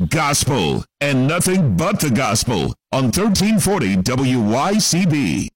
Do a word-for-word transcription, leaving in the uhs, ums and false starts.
gospel, and nothing but the gospel on thirteen forty W Y C B.